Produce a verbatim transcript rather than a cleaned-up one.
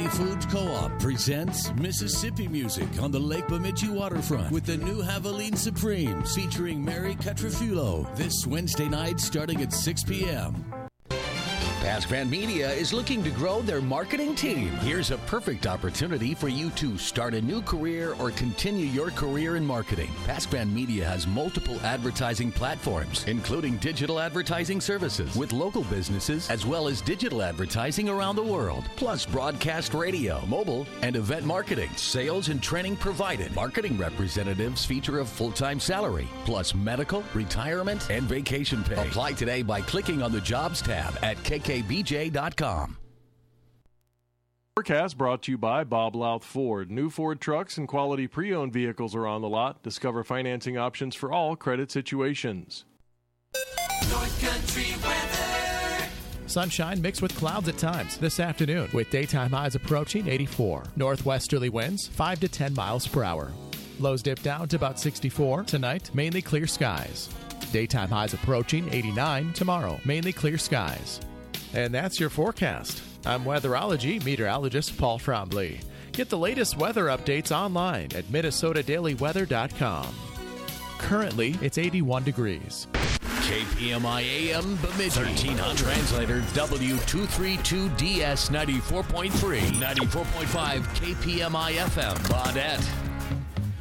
Foods Co-op presents Mississippi Music on the Lake Bemidji waterfront with the New Havaline Supremes featuring Mary Catrafulo this Wednesday night starting at six p.m. Pascran Media is looking to grow their marketing team. Here's a perfect opportunity for you to start a new career or continue your career in marketing. Pascran Media has multiple advertising platforms, including digital advertising services with local businesses, as well as digital advertising around the world, plus broadcast radio, mobile, and event marketing. Sales and training provided. Marketing representatives feature a full-time salary, plus medical, retirement, and vacation pay. Apply today by clicking on the Jobs tab at K K B J dot com. Forecast brought to you by Bob Louth Ford. New Ford trucks and quality pre-owned vehicles are on the lot. Discover financing options for all credit situations. North Country weather. Sunshine mixed with clouds at times this afternoon with daytime highs approaching eighty-four. Northwesterly winds five to ten miles per hour. Lows dip down to about sixty-four. Tonight, mainly clear skies. Daytime highs approaching eighty-nine. Tomorrow, mainly clear skies. And that's your forecast. I'm weatherology meteorologist Paul Frombley. Get the latest weather updates online at Minnesota Daily Weather dot com. Currently, it's eighty-one degrees. K P M I A M Bemidji. thirteen hundred. Translator W two thirty-two D S ninety-four point three. ninety-four point five K P M I F M Baudette.